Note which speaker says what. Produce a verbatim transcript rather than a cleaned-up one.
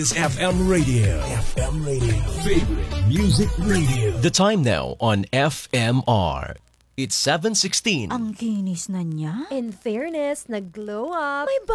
Speaker 1: Is F M Radio. F M Radio. Favorite music radio.
Speaker 2: The time now on F M R. It's seven sixteen.
Speaker 3: Ang kinis na niya.
Speaker 4: In fairness, nag-glow up.
Speaker 3: May